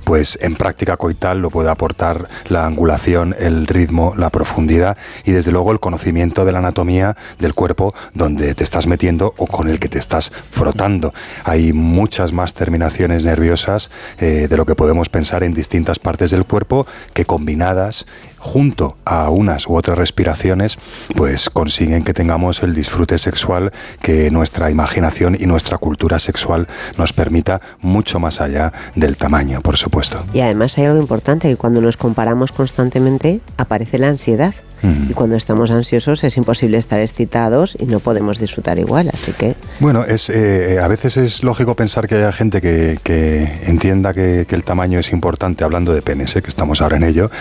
pues en práctica coital lo puede aportar la angulación, el ritmo, la profundidad y desde luego el conocimiento de la anatomía del cuerpo donde te estás metiendo o con el que te estás frotando. Hay muchas más terminaciones nerviosas de lo que podemos pensar en distintas partes del cuerpo que combinadas junto a unas u otras respiraciones pues consiguen que tengamos el disfrute sexual que nuestra imaginación y nuestra cultura sexual nos permita, mucho más allá del tamaño, por supuesto. Y además hay algo importante, que cuando nos comparamos constantemente aparece la ansiedad. Y cuando estamos ansiosos es imposible estar excitados y no podemos disfrutar igual, así que... Bueno, a veces es lógico pensar que haya gente que entienda que el tamaño es importante, hablando de penes, que estamos ahora en ello.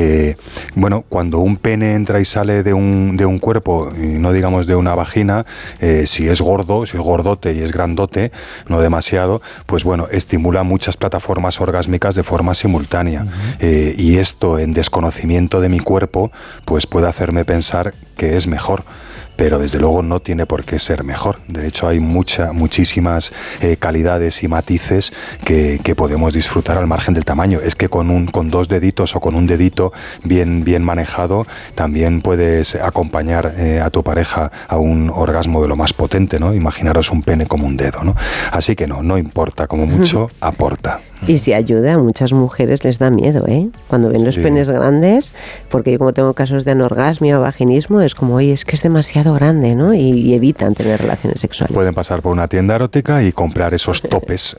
Bueno, cuando un pene entra y sale de un cuerpo, y no digamos de una vagina, si es gordo, si es gordote y es grandote, no demasiado, pues bueno, estimula muchas plataformas orgásmicas de forma simultánea. Y esto, en desconocimiento de mi cuerpo, pues puede hacerme pensar que es mejor, pero desde luego no tiene por qué ser mejor. De hecho, hay muchísimas calidades y matices que podemos disfrutar al margen del tamaño. Es que con dos deditos o con un dedito bien manejado, también puedes acompañar a tu pareja a un orgasmo de lo más potente, ¿no? Imaginaros un pene como un dedo, ¿no? Así que no importa, como mucho aporta. Y si ayuda, a muchas mujeres les da miedo, cuando ven los penes grandes, porque yo como tengo casos de anorgasmia o vaginismo, es como, oye, es que es demasiado grande, ¿no? Y evitan tener relaciones sexuales. Pueden pasar por una tienda erótica y comprar esos topes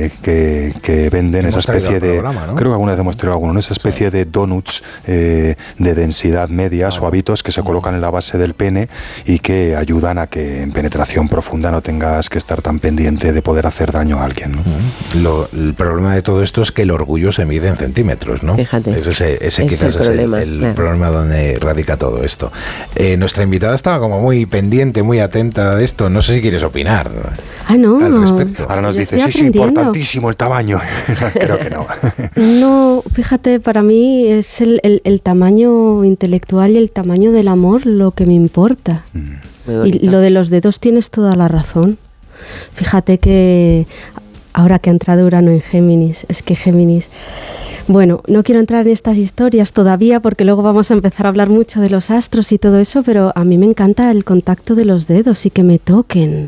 que venden, esa especie de... Programa, ¿no? Creo que alguna vez hemos traído alguno, ¿no? Esa especie de donuts de densidad media, suavitos, que se colocan en la base del pene y que ayudan a que en penetración profunda no tengas que estar tan pendiente de poder hacer daño a alguien, ¿no? El problema de todo esto es que el orgullo se mide en centímetros, ¿no? Fíjate. Ese quizás es el problema donde radica todo esto. Nuestra invitada estaba como muy pendiente, muy atenta de esto. No sé si quieres opinar no, al respecto. Ahora nos dice, sí, importantísimo el tamaño. Creo que no. No, fíjate, para mí es el tamaño intelectual y el tamaño del amor lo que me importa. Y lo de los dedos tienes toda la razón. Fíjate que ahora que ha entrado Urano en Géminis, es que Géminis... Bueno, no quiero entrar en estas historias todavía porque luego vamos a empezar a hablar mucho de los astros y todo eso, pero a mí me encanta el contacto de los dedos y que me toquen.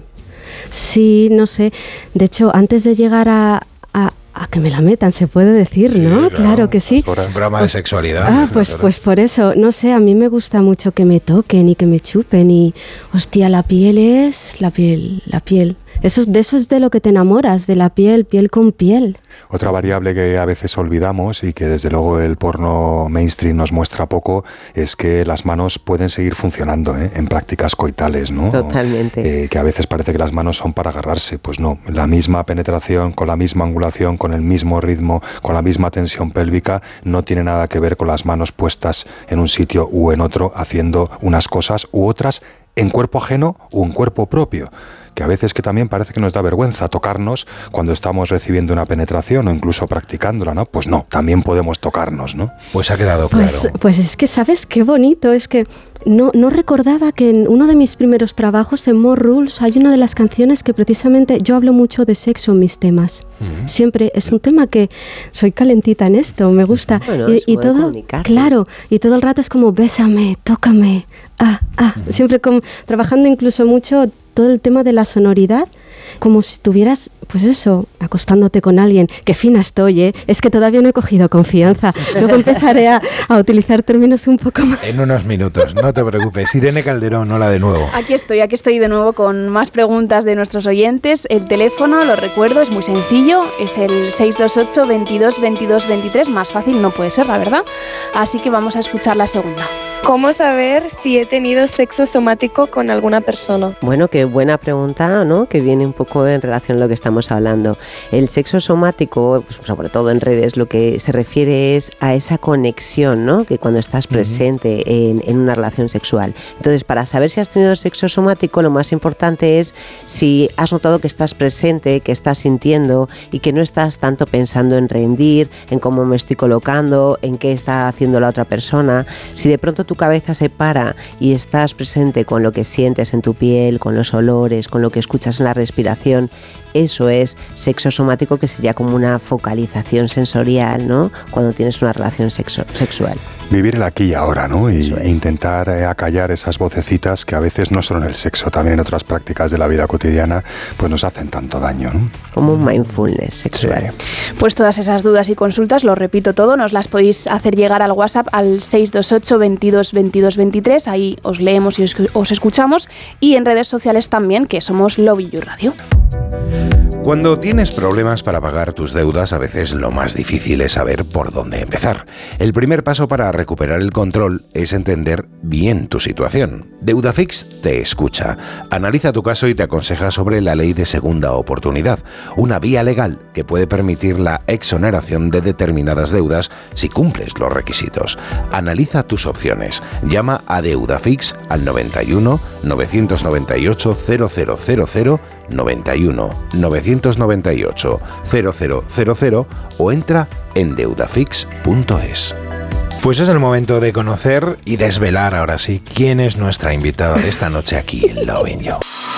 Sí, no sé. De hecho, antes de llegar a que me la metan, se puede decir, ¿no? Claro que sí. Broma de sexualidad. Pues por eso, no sé, a mí me gusta mucho que me toquen y que me chupen y, hostia, la piel es la piel. De eso es de lo que te enamoras, de la piel con piel. Otra variable que a veces olvidamos y que desde luego el porno mainstream nos muestra poco es que las manos pueden seguir funcionando en prácticas coitales, ¿no? Totalmente. Que a veces parece que las manos son para agarrarse, pues no. La misma penetración, con la misma angulación, con el mismo ritmo, con la misma tensión pélvica, no tiene nada que ver con las manos puestas en un sitio u en otro haciendo unas cosas u otras en cuerpo ajeno o en cuerpo propio. Que a veces que también parece que nos da vergüenza tocarnos cuando estamos recibiendo una penetración o incluso practicándola, ¿no? Pues no, también podemos tocarnos, ¿no? Pues ha quedado claro. Pues es que, ¿sabes qué bonito? Es que no recordaba que en uno de mis primeros trabajos, en More Rules, hay una de las canciones que precisamente yo hablo mucho de sexo en mis temas. Siempre es un tema que soy calentita en esto, me gusta. Bueno, y todo, claro, y todo el rato es como bésame, tócame, siempre como trabajando incluso mucho todo el tema de la sonoridad, como si estuvieras, pues eso, acostándote con alguien. Qué fina estoy, es que todavía no he cogido confianza. Luego empezaré a utilizar términos un poco más. En unos minutos, no te preocupes. Irene Calderón, hola de nuevo. Aquí estoy de nuevo con más preguntas de nuestros oyentes. El teléfono, lo recuerdo, es muy sencillo, es el 628 22 22 23, más fácil no puede ser, la verdad. Así que vamos a escuchar la segunda. ¿Cómo saber si he tenido sexo somático con alguna persona? Bueno, qué buena pregunta, ¿no? Que viene un poco en relación a lo que estamos hablando. El sexo somático, pues, sobre todo en redes, lo que se refiere es a esa conexión, ¿no? Que cuando estás presente en una relación sexual. Entonces, para saber si has tenido sexo somático, lo más importante es si has notado que estás presente, que estás sintiendo y que no estás tanto pensando en rendir, en cómo me estoy colocando, en qué está haciendo la otra persona. Si de pronto tu cabeza se para y estás presente con lo que sientes en tu piel, con los olores, con lo que escuchas en la respiración, eso es sexo somático, que sería como una focalización sensorial, ¿no? Cuando tienes una relación sexual. Vivir el aquí y ahora, ¿no? Y intentar acallar esas vocecitas que a veces no solo en el sexo, también en otras prácticas de la vida cotidiana, pues nos hacen tanto daño, ¿no? Como un mindfulness sexual. Sí. Pues todas esas dudas y consultas, lo repito todo, nos las podéis hacer llegar al WhatsApp al 628 22 22 23, ahí os leemos y os escuchamos, y en redes sociales también, que somos Love You Radio. Cuando tienes problemas para pagar tus deudas, a veces lo más difícil es saber por dónde empezar. El primer paso para recuperar el control es entender bien tu situación. Deudafix te escucha, analiza tu caso y te aconseja sobre la ley de segunda oportunidad, una vía legal que puede permitir la exoneración de determinadas deudas si cumples los requisitos. Analiza tus opciones. Llama a Deudafix al 91 998 0000 91 998 0000 o entra en deudafix.es. Pues es el momento de conocer y desvelar ahora sí quién es nuestra invitada de esta noche aquí en Lovin' You.